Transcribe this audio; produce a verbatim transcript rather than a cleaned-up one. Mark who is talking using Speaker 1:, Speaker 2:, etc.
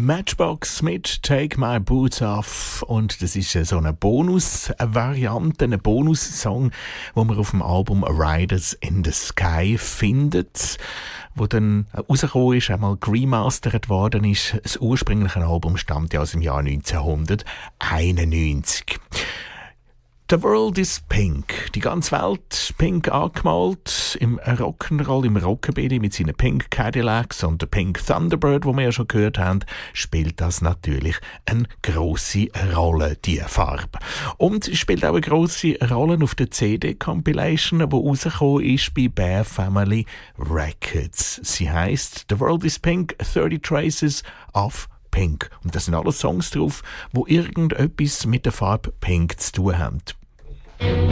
Speaker 1: Matchbox mit Take My Boots Off. Und das ist so eine Bonus-Variante, ein Bonussong, wo man auf dem Album Riders in the Sky findet, wo dann rausgekommen ist, einmal remastert worden ist. Das ursprüngliche Album stammt ja aus dem Jahr neunzehnhunderteinundneunzig. The World is Pink. Die ganze Welt pink angemalt. Im Rock'n'Roll, im Rockabilly mit seinen Pink Cadillacs und der Pink Thunderbird, wo wir ja schon gehört haben, spielt das natürlich eine grosse Rolle, diese Farbe. Und es spielt auch eine grosse Rolle auf der C D-Compilation, die rausgekommen ist bei Bear Family Records. Sie heisst The World is Pink, thirty Traces of Pink. Und das sind alle Songs drauf, die irgendetwas mit der Farbe Pink zu tun haben.